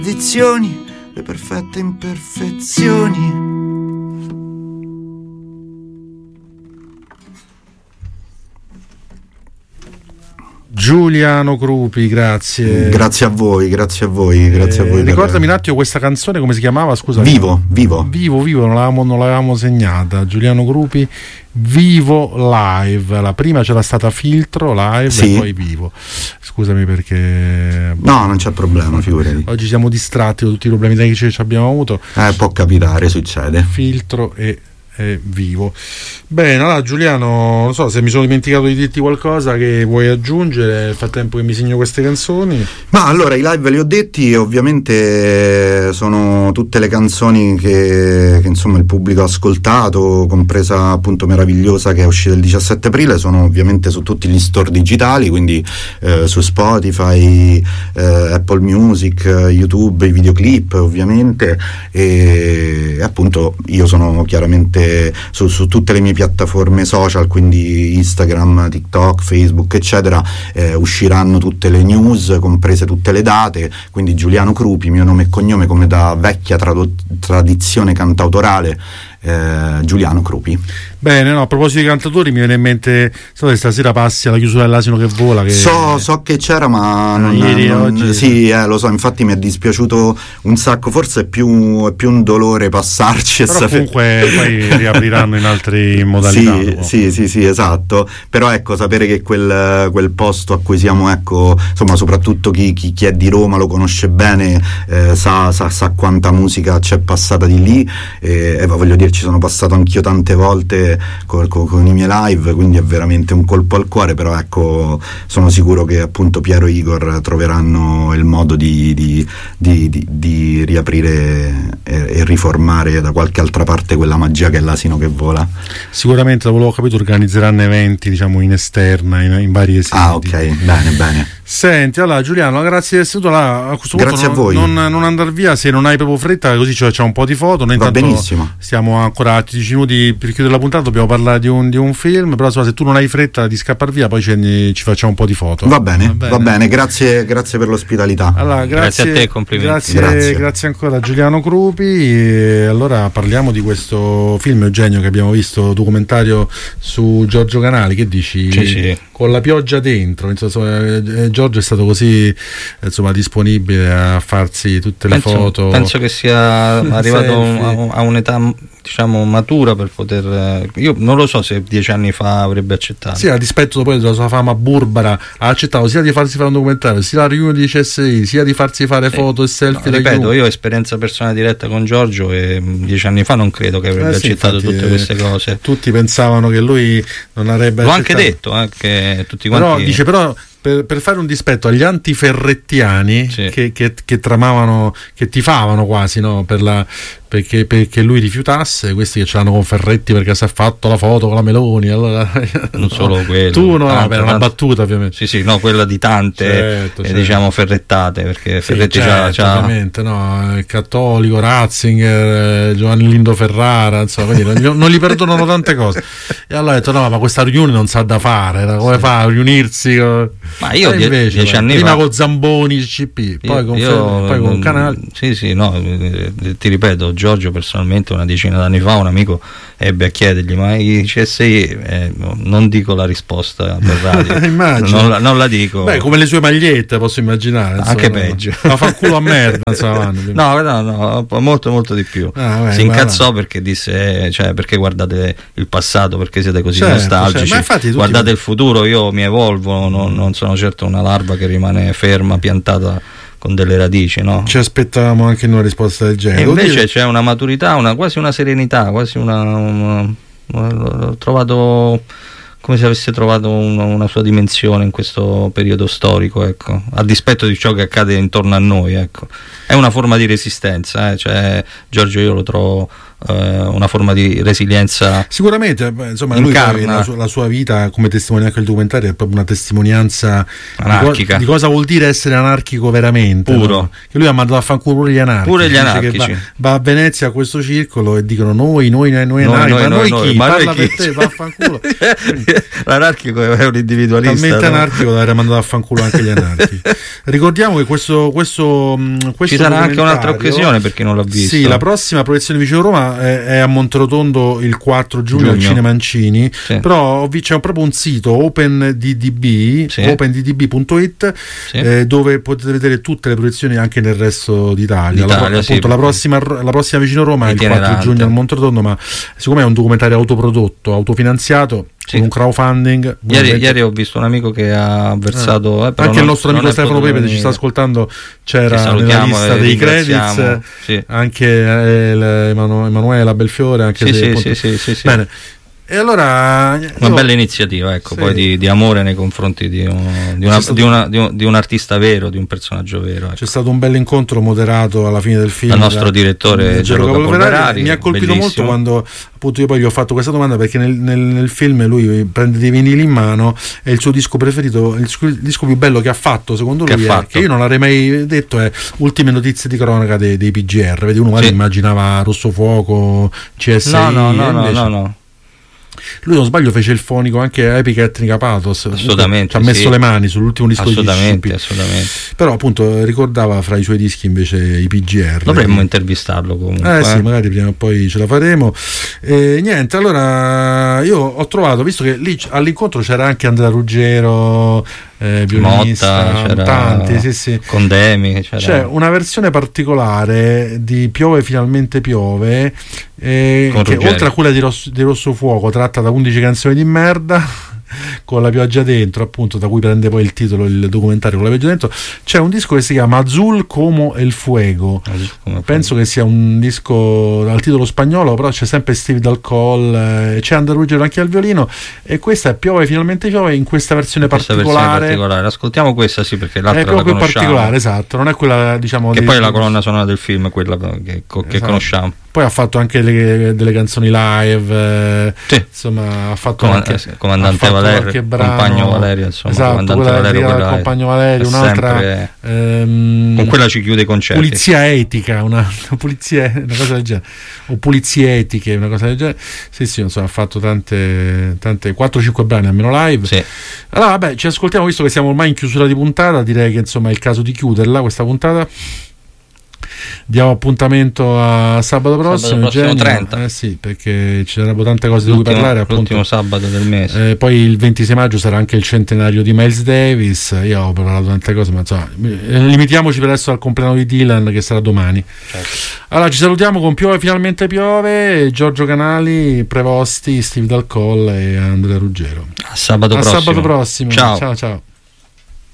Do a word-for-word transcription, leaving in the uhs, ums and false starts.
Edizioni, le perfette imperfezioni. Giuliano Crupi, grazie. Grazie a voi, grazie a voi, grazie eh, a voi. Ricordami un attimo questa canzone, come si chiamava? Scusa. Vivo, vivo. Vivo, vivo, non l'avevamo, non l'avevamo segnata. Giuliano Crupi, Vivo Live. La prima c'era stata Filtro Live, sì. E poi Vivo. Scusami perché... No, non c'è problema, figurati. Oggi siamo distratti con tutti i problemi tecnici che abbiamo avuto. Eh, può capitare, succede. Filtro e... Vivo. Bene, allora Giuliano, non so se mi sono dimenticato di dirti qualcosa che vuoi aggiungere nel frattempo che mi segno queste canzoni. Ma allora i live li ho detti, ovviamente sono tutte le canzoni che, che insomma il pubblico ha ascoltato, compresa appunto Meravigliosa che è uscita il diciassette aprile, sono ovviamente su tutti gli store digitali, quindi eh, su Spotify, eh, Apple Music, YouTube, i videoclip ovviamente, e appunto io sono chiaramente Su, su tutte le mie piattaforme social, quindi Instagram, TikTok, Facebook eccetera, eh, usciranno tutte le news, comprese tutte le date, quindi Giuliano Crupi, mio nome e cognome come da vecchia tradu- tradizione cantautorale, eh, Giuliano Crupi. Bene, no, a proposito di cantatori mi viene in mente, so che stasera passi alla chiusura dell'Asino che vola che... so, so che c'era ma non, ieri non, oggi sì, eh, lo so, infatti mi è dispiaciuto un sacco, forse è più, è più un dolore passarci, però e comunque poi riapriranno in altre modalità. Sì, sì, sì, sì, esatto, però ecco, sapere che quel, quel posto a cui siamo, ecco, insomma, soprattutto chi, chi, chi è di Roma lo conosce bene, eh, sa, sa, sa quanta musica c'è passata di lì, e, e voglio dire, ci sono passato anch'io tante volte con, con, con i miei live, quindi è veramente un colpo al cuore, però ecco, sono sicuro che appunto Piero e Igor troveranno il modo di, di, di, di, di riaprire e, e riformare da qualche altra parte quella magia che è l'Asino che vola. Sicuramente, da quello che ho capito, organizzeranno eventi, diciamo, in esterna, in, in varie sedi. Ah, ok, bene, bene. Senti, allora Giuliano, grazie di essere stato là. A questo grazie punto a voi. Non, non andare via se non hai proprio fretta, così c'è, c'è un po' di foto. Noi va benissimo. Stiamo ancora a dieci minuti per chiudere la puntata, dobbiamo parlare di un, di un film, però insomma, se tu non hai fretta di scappare via, poi ci, ci facciamo un po' di foto. Va bene, va bene, va bene. Grazie, grazie per l'ospitalità. Allora, grazie, grazie a te, complimenti. Grazie, grazie. grazie ancora a Giuliano Crupi. E allora parliamo di questo film, Eugenio, che abbiamo visto, documentario su Giorgio Canali. Che dici? Sì, sì. Con la pioggia dentro, insomma, Giorgio è stato così, insomma, disponibile a farsi tutte le penso, foto. Penso che sia arrivato a, a un'età, diciamo, matura per poter, io non lo so se dieci anni fa avrebbe accettato. Sì, a dispetto poi della sua fama burbera, ha accettato sia di farsi fare un documentario, sia la riunione di C S I, sia di farsi fare foto sì. e selfie. No, ripeto, chiunque. io ho esperienza personale diretta con Giorgio e dieci anni fa non credo che avrebbe eh sì, accettato infatti, tutte queste cose. Tutti pensavano che lui non avrebbe L'ho accettato. anche detto, eh, che tutti quanti... Però dice, però per, per fare un dispetto agli antiferrettiani, sì, che, che, che tramavano, che tifavano quasi, no, per la, perché, perché lui rifiutasse, questi che ce l'hanno con Ferretti perché si è fatto la foto con la Meloni, allora non solo quello, tu no, tanto, vabbè, una tanto, battuta ovviamente, sì sì, no, quella di tante, certo, eh, certo. diciamo ferrettate, perché sì, Ferretti certo, c'ha, c'ha... ovviamente no, il Cattolico, Ratzinger, Giovanni Lindo Ferrara, insomma, quindi non, non gli perdonano tante cose. E allora ho detto no, ma questa riunione non sa da fare, come sì. fa a riunirsi con... ma io die- invece, dieci anni prima fa con Zamboni il C P, poi io, con, io, Fer- poi con Canali. Sì sì, no, ti ripeto, Giorgio personalmente una decina d'anni fa un amico ebbe a chiedergli ma i C S I, eh, non dico la risposta per radio, non, la, non la dico. Beh, come le sue magliette posso immaginare, insomma, anche peggio, ma fa culo a merda, insomma, no, no, no, molto molto di più. Ah, vabbè, si incazzò vabbè. perché disse, cioè, perché guardate il passato, perché siete così certo, nostalgici, certo. Ma infatti, guardate tutti... il futuro, io mi evolvo, non, non sono certo una larva che rimane ferma, piantata con delle radici, no? Ci aspettavamo anche una risposta del genere. E invece dire... c'è una maturità, una, quasi una serenità, quasi una, una, una ho trovato come se avesse trovato una, una sua dimensione in questo periodo storico, ecco, a dispetto di ciò che accade intorno a noi, ecco. È una forma di resistenza, eh? Cioè, Giorgio io lo trovo eh, una forma di resilienza. Sicuramente, insomma, lui la sua, la sua vita, come testimonia anche il documentario, è proprio una testimonianza anarchica di, co- di cosa vuol dire essere anarchico veramente, puro, no? Che lui ha mandato a fanculo pure gli anarchici, pure gli anarchici. Va, va a Venezia a questo circolo e dicono noi noi noi, noi, noi, noi ma noi, noi chi? Ma parla noi chi? per te, va a fanculo. L'anarchico è un individualista, talmente no? anarchico da aver mandato a fanculo anche gli anarchici. Ricordiamo che questo, questo, questo ci sarà anche un'altra occasione per chi non l'ha visto. Sì, la prossima proiezione Vicino Roma è, è a Monterotondo il quattro giugno, giugno. al Cinema Mancini, sì. Però c'è proprio un sito OpenDDB, sì. open d d b punto i t, sì. eh, dove potete vedere tutte le proiezioni anche nel resto d'Italia. d'Italia la, sì, appunto, la, prossima, la prossima Vicino Roma è il quattro giugno al Monterotondo, ma siccome è un documentario autoprodotto, autofinanziato, sì. con un crowdfunding. Ieri, ieri ho visto un amico che ha versato, eh, però anche non, il nostro amico Stefano Pepe ci sta ascoltando, c'era nella lista dei credits, sì. anche eh, Emanuela Belfiore, anche sì, se, sì, appunto, sì, sì, sì, bene. E allora una io, bella iniziativa, ecco, sì. poi di, di amore nei confronti di un, di, una, stato, di, una, di, un, di un artista vero, di un personaggio vero. Ecco. C'è stato un bel incontro moderato alla fine del film. Il nostro da, direttore Gianluca Polverari mi ha colpito bellissimo. molto quando appunto io poi gli ho fatto questa domanda, perché nel, nel, nel film lui prende dei vinili in mano e il suo disco preferito, il, il disco più bello che ha fatto secondo che lui, è, che io non l'avrei mai detto, è Ultime notizie di cronaca dei, dei P G R. Vedi, uno magari sì. immaginava Rosso Fuoco, C S I. No, no, no, no, no, no. Lui, non sbaglio, fece il fonico anche a Epica Etnica Pathos. Assolutamente. Ci ha messo sì. le mani sull'ultimo disco assolutamente, di assolutamente. Però appunto ricordava fra i suoi dischi invece i P G R. Dovremmo quindi intervistarlo comunque. Eh, eh sì, magari prima o poi ce la faremo. E niente, allora io ho trovato, visto che lì all'incontro c'era anche Andrea Ruggero, eh, violinista, Motta, c'era tanti, sì, sì. Condemi, c'era... C'è una versione particolare di Piove finalmente piove, eh, che oltre a quella di Rosso, di Rosso Fuoco, tratta da undici canzoni di merda con la pioggia dentro, appunto, da cui prende poi il titolo il documentario con la pioggia dentro, c'è un disco che si chiama Azul como el fuego. Come penso che sia un disco dal titolo spagnolo, però c'è sempre Steve Dalcol, eh, c'è Andrea Ruggero anche al violino, e questa è Piove finalmente piove in questa versione, in questa particolare. versione particolare ascoltiamo questa, sì, perché l'altra è proprio la conosciamo. particolare, esatto, non è quella, diciamo, che di, poi è la colonna sonora del film, quella che, che esatto. conosciamo. Poi ha fatto anche le, delle canzoni live, eh, sì. insomma ha fatto Com- anche comandante Valerio, compagno Valerio, insomma, esatto, comandante quella Valerio, quella compagno Valerio, un'altra sempre, ehm, con quella ci chiude i concerti. Pulizia etica, una, una pulizia, una cosa del genere, o pulizie etiche, una cosa del genere. Sì, sì, insomma, ha fatto tante, tante quattro cinque brani almeno live. Sì. Allora, vabbè, ci ascoltiamo, visto che siamo ormai in chiusura di puntata, direi che insomma è il caso di chiuderla questa puntata. Diamo appuntamento a sabato prossimo, sabato prossimo trenta. Eh sì, perché ci saranno tante cose di cui parlare, appunto. L'ultimo sabato del mese. Eh, poi il ventisei maggio sarà anche il centenario di Miles Davis. Io ho parlato tante cose, ma insomma, limitiamoci per adesso al compleanno di Dylan, che sarà domani. Certo. Allora ci salutiamo con Piove finalmente piove, Giorgio Canali, Prevosti, Steve Dalcol e Andrea Ruggero. A sabato a prossimo. Sabato prossimo. Ciao Ciao ciao.